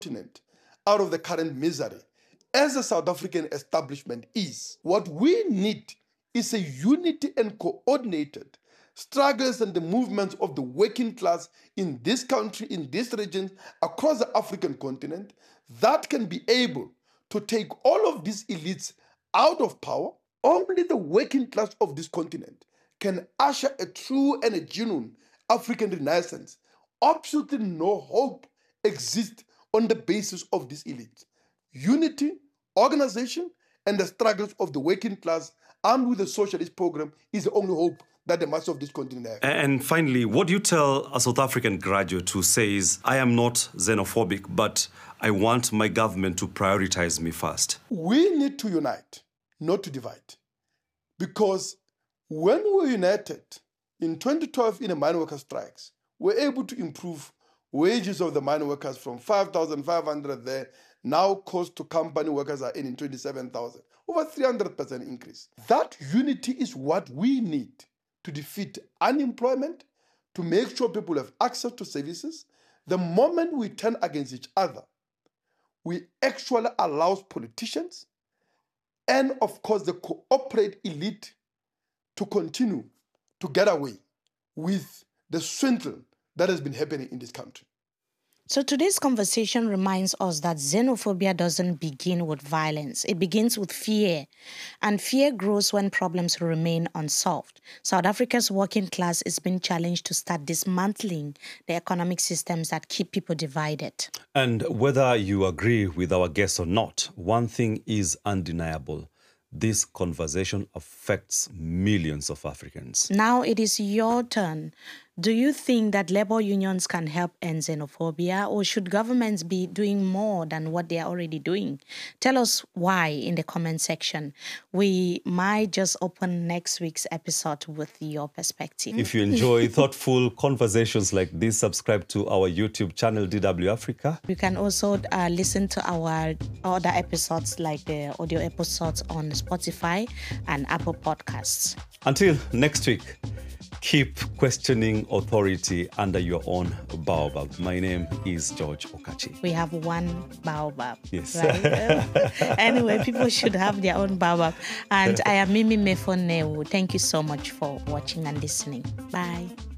continent out of the current misery, as a South African establishment is. What we need is a unity and coordinated struggles and the movements of the working class in this country, in this region, across the African continent, that can be able to take all of these elites out of power. Only the working class of this continent can usher a true and a genuine African renaissance. Absolutely no hope exists on the basis of this elite. Unity, organization, and the struggles of the working class, armed with the socialist program, is the only hope that the masses of this continent have. And finally, what do you tell a South African graduate who says, I am not xenophobic, but I want my government to prioritize me first? We need to unite, not to divide. Because when we were united in 2012 in the mine workers' strikes, we were able to improve wages of the mine workers from 5,500 there, now cost to company workers are earning 27,000. Over 300% increase. That unity is what we need to defeat unemployment, to make sure people have access to services. The moment we turn against each other, we actually allow politicians and, of course, the corporate elite to continue to get away with the swindle that has been happening in this country. So today's conversation reminds us that xenophobia doesn't begin with violence. It begins with fear. And fear grows when problems remain unsolved. South Africa's working class is being challenged to start dismantling the economic systems that keep people divided. And whether you agree with our guests or not, one thing is undeniable. This conversation affects millions of Africans. Now it is your turn. Do you think that labor unions can help end xenophobia, or should governments be doing more than what they are already doing? Tell us why in the comment section. We might just open next week's episode with your perspective. If you enjoy thoughtful conversations like this, subscribe to our YouTube channel, DW Africa. You can also listen to our other episodes, like the audio episodes on Spotify and Apple Podcasts. Until next week, keep questioning authority under your own baobab. My name is George Okachi. We have one baobab. Yes. Right? Anyway, people should have their own baobab. And I am Mimi Mefoneu. Thank you so much for watching and listening. Bye.